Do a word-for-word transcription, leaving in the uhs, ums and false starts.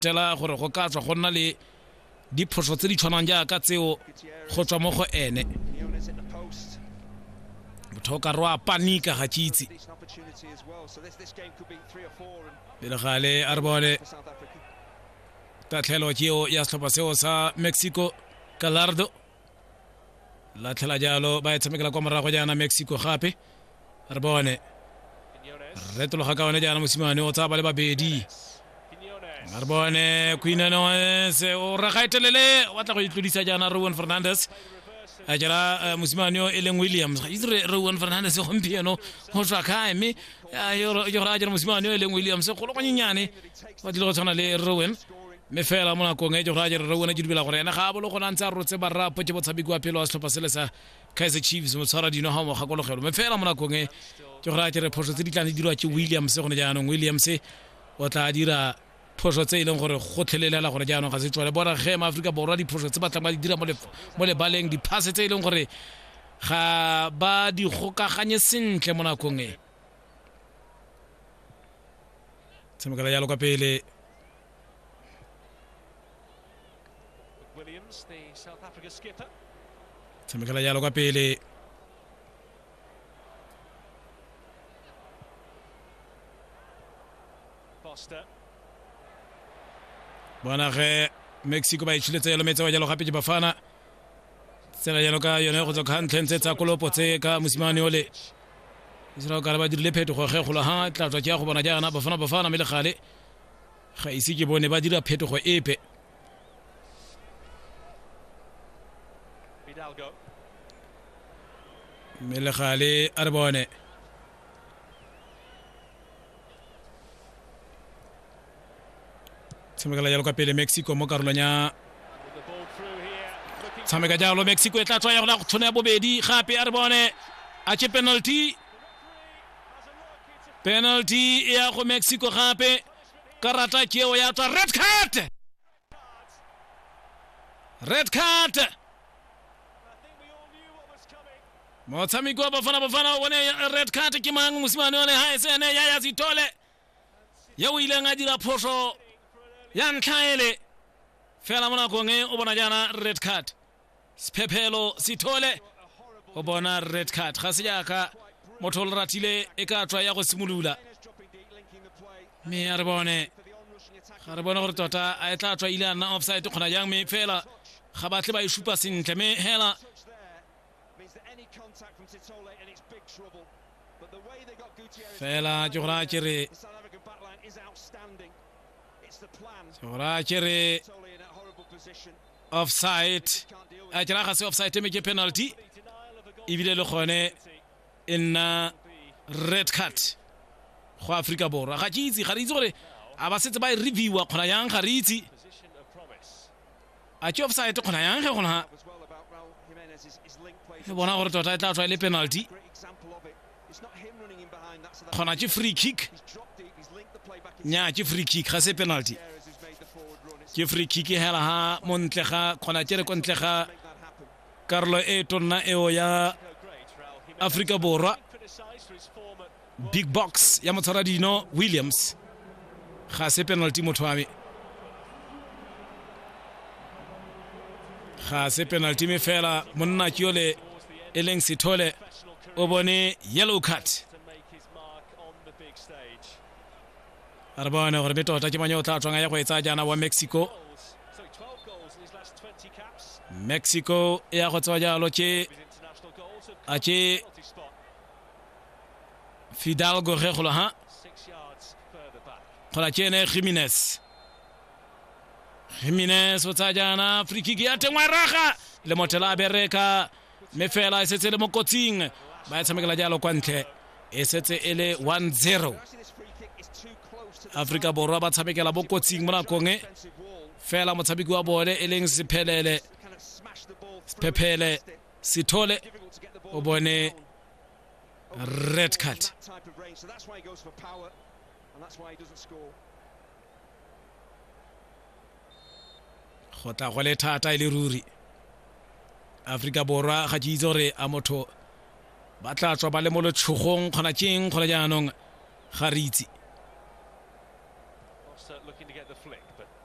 tela gore go ka tswa go nna le diphoso tse di tshwanang jaaka tseo go tswa mo go ene motho ka roa panika ga tshitsi le gale a re bone tatlhelo tseo ya setlhopha seo sa Mexico. Gallardo la tlhela jalo ba etshamekela kwa morago jaana Mexico gape re bone retologa ka one jaana mosimane o tsa ba le babedi re bone Quinones o ragaitelele wa tla go itlodisa jaana Rowan Fernandez a jara mosimane o Ellen Williams itre Rowan Fernandez gompieno go tswa kae mme yo yo ra jara mosimane o Ellen Williams go lo kwanyenyane wa dilo go tshwana le Rowan me fela mona go nge jo ra jara Rowan di dibela gore ena ga bolo go nantsa rotse ba rapo ke botshabiki wa pelo wa setlhopha sele sa Kaizer Chiefs mo tshwara dino ha mo ga kologelo me fela mona go nge jo ra jara phoso tse di tla di dirwa ke Williams go ne jaanong Williams o tla dira phoso tse e leng gore go tlhelelela gore jaanong ga se tswale bona ge ma Afrika Borwa di phoso tse ba tla ba di dira mo le mo le baleng di pass tse e leng gore ga ba di gokaganye sentle mo nakong e tsamekela yalo ka pele Williams, the South Africa skipper. tsamekela yalo ka pele Foster. bona ge Mexico ba itshiletse yalo metsa wa jalo gape ke bafana tsela yalo ka yone go tsaka ntlentse tsa kolopo tse ka mosimane ole isra ka ba dirile phetogo ge go la ha tla tswa ke go bona jaana bafana bafana me le gale ga ise ke bone ba dira phetogo epe Hidalgo. me le gale a re bone tsamekela jalo ka pele Mexico mo karolong ya With the ball through here. Looking tsameka jalo Mexico e tla tswa ya gona go tshwana ya bobedi gape a re bone a ke penalty penalty e ya go Mexico gape karata keo ya tswa red card red card I think we all knew what was coming. motshameko wa bafana bafana o bone red card ke mang mosimane one ha ese ene ya ya zitole ya o ile nga dira phoso ya ntlhaele fela mona konge o bona jana red card sephephelo sithole o bona red card ga se jaaka motho le ratile e ka tswa ya go simolula Dropping deep, linking the play. me a re bone For the on-rushing attack. ga re bona gore tota a e tla tswa ile a nna offside kgona jang me fela ga batle ba e supa sentle me hela Touch there means that any contact from Titole and it's big trouble. But the way they got Gutierrez. fela ke gora ke re The South African backline is outstanding. It's the plan. gora ke re Titole in a horrible position. offside Can't deal with a ke ra ga se offside me ke penalty the denial of a goal. ebile le gone e nna red card go Afrika Borwa ga ke itse ga re itse gore a ba setse ba e reviewa kgona yang ga re itse Position of promise. a ke offside kgona yang ge gona As well about Raul Jimenez's his link play. e bona gore tota e tla tswa le penalty Great example of it. It's not him running in behind. That's that. kgona ke free kick He's dropped deep. He's linked the play back in. nya ke free kick ga se penalty Gutierrez who's made the forward run. It's ke free kick hela ha mo ntle ga kgona ke re ko ntle ga make that happen. karolo e tonna eo ya Go great, Raul Jimenez. Afrika Borwa Criticised for his form at big box ya motshwaradino Williams ga se penalty motho wa me ga se penalty me fela monna ke yole e leng sethole professional career o bone yellow card to make his mark on the big stage. a re bone gore be tota ke manye o tla tswang ya go etsa jana wa Mexico Goals. So twelve goals in his last twenty caps. Mexico e ya go tswa jalo ke His international goals have a ke penalty spot Fidalgo ge go ha six yards further back. gola ke ene Jimenez Jimenez o tsa jana free kick ya tengwa raga le motela bereka me fela e setse le mo kotsing ba e tshamekela jalo kwa ntle e setse e le one zero Actually, this free kick is too close to the Afrika Borwa ba tshamekela bo kotsing mo nakong e defensive wall. fela motshameki wa bone e leng sephelele Kind of smash the ball through. Pephele sithole Difficult to get the ball o bone down. red card That type of range. So that's why he goes for power, and that's why he doesn't score. go tla go le thata e le ruri Afrika Borwa ga ke itse gore a motho ba tla tswa ba le mo letshogong kgona keng kgona jaanong ga re itse Foster looking to get the flick, but